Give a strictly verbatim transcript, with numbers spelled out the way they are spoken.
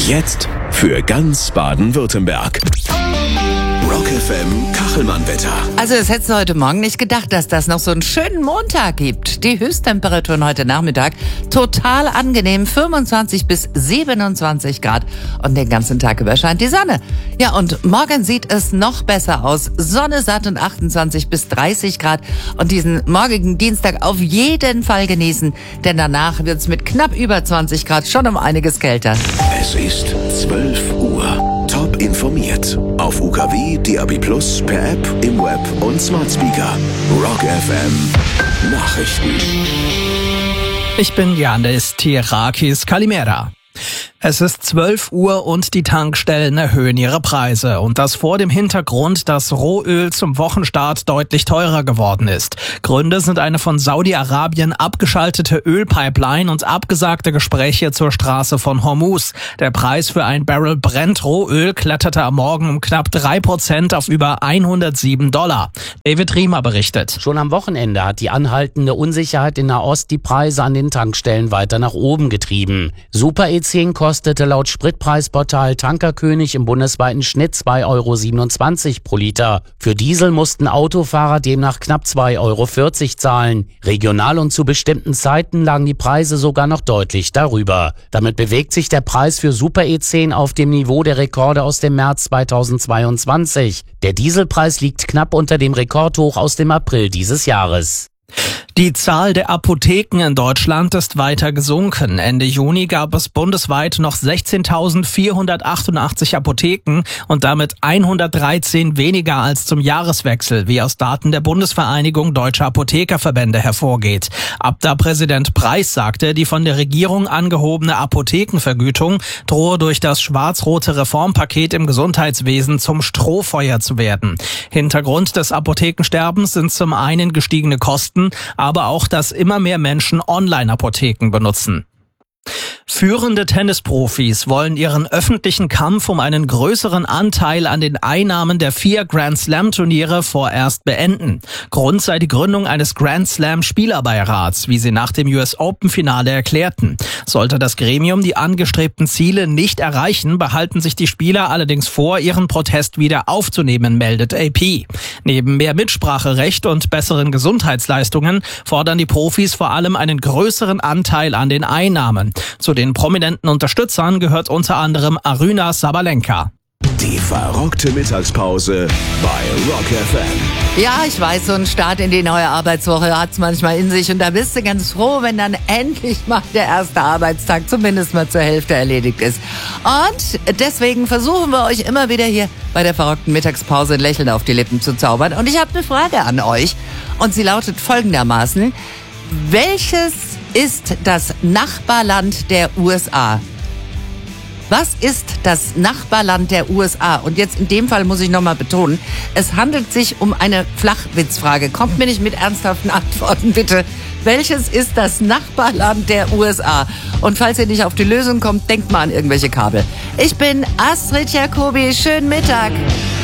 Jetzt für ganz Baden-Württemberg. Rock F M Kachelmann-Wetter. Also das hättest du heute Morgen nicht gedacht, dass das noch so einen schönen Montag gibt. Die Höchsttemperaturen heute Nachmittag total angenehm, fünfundzwanzig bis siebenundzwanzig Grad und den ganzen Tag über scheint die Sonne. Ja, und morgen sieht es noch besser aus. Sonne satt und achtundzwanzig bis dreißig Grad und diesen morgigen Dienstag auf jeden Fall genießen, denn danach wird es mit knapp über zwanzig Grad schon um einiges kälter. Es ist zwölf Uhr. Top informiert. Auf U K W, D A B plus, per App, im Web und Smart Speaker. Rock F M Nachrichten. Ich bin Yannis Tirakis Kalimera. Es ist zwölf Uhr und die Tankstellen erhöhen ihre Preise. Und das vor dem Hintergrund, dass Rohöl zum Wochenstart deutlich teurer geworden ist. Gründe sind eine von Saudi-Arabien abgeschaltete Ölpipeline und abgesagte Gespräche zur Straße von Hormuz. Der Preis für ein Barrel Brent-Rohöl kletterte am Morgen um knapp drei Prozent auf über hundertsieben Dollar. David Riemer berichtet. Schon am Wochenende hat die anhaltende Unsicherheit in Nahost die Preise an den Tankstellen weiter nach oben getrieben. Super E zehn kostete laut Spritpreisportal Tankerkönig im bundesweiten Schnitt zwei Euro siebenundzwanzig pro Liter. Für Diesel mussten Autofahrer demnach knapp zwei Euro vierzig zahlen. Regional und zu bestimmten Zeiten lagen die Preise sogar noch deutlich darüber. Damit bewegt sich der Preis für Super E zehn auf dem Niveau der Rekorde aus dem März zweitausendzweiundzwanzig. Der Dieselpreis liegt knapp unter dem Rekordhoch aus dem April dieses Jahres. Die Zahl der Apotheken in Deutschland ist weiter gesunken. Ende Juni gab es bundesweit noch sechzehntausendvierhundertachtundachtzig Apotheken und damit hundertdreizehn weniger als zum Jahreswechsel, wie aus Daten der Bundesvereinigung Deutscher Apothekerverbände hervorgeht. Abda-Präsident Preis sagte, die von der Regierung angehobene Apothekenvergütung drohe durch das schwarz-rote Reformpaket im Gesundheitswesen zum Strohfeuer zu werden. Hintergrund des Apothekensterbens sind zum einen gestiegene Kosten, aber auch, dass immer mehr Menschen Online-Apotheken benutzen. Führende Tennisprofis wollen ihren öffentlichen Kampf um einen größeren Anteil an den Einnahmen der vier Grand Slam Turniere vorerst beenden. Grund sei die Gründung eines Grand Slam Spielerbeirats, wie sie nach dem U S Open Finale erklärten. Sollte das Gremium die angestrebten Ziele nicht erreichen, behalten sich die Spieler allerdings vor, ihren Protest wieder aufzunehmen, meldet A P. Neben mehr Mitspracherecht und besseren Gesundheitsleistungen fordern die Profis vor allem einen größeren Anteil an den Einnahmen. Zu den prominenten Unterstützern gehört unter anderem Aryna Sabalenka. Die verrockte Mittagspause bei Rock F M. Ja, ich weiß, so ein Start in die neue Arbeitswoche hat's manchmal in sich und da bist du ganz froh, wenn dann endlich mal der erste Arbeitstag zumindest mal zur Hälfte erledigt ist. Und deswegen versuchen wir euch immer wieder hier bei der verrockten Mittagspause ein Lächeln auf die Lippen zu zaubern. Und ich habe eine Frage an euch und sie lautet folgendermaßen: Welches ist das Nachbarland der U S A? Was ist das Nachbarland der U S A? Und jetzt in dem Fall muss ich nochmal betonen, es handelt sich um eine Flachwitzfrage. Kommt mir nicht mit ernsthaften Antworten, bitte. Welches ist das Nachbarland der U S A? Und falls ihr nicht auf die Lösung kommt, denkt mal an irgendwelche Kabel. Ich bin Astrid Jacobi. Schönen Mittag.